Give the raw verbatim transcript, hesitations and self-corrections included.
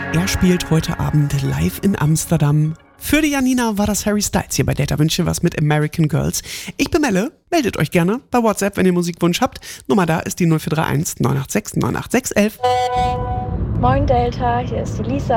Er spielt heute Abend live in Amsterdam. Für die Janina war das Harry Styles hier bei Data Wünsche was mit American Girls. Ich bin Melle, meldet euch gerne bei WhatsApp, wenn ihr Musikwunsch habt. Nummer da ist die null vier drei eins neun acht sechs neun acht sechs eins eins. Moin Delta, hier ist die Lisa.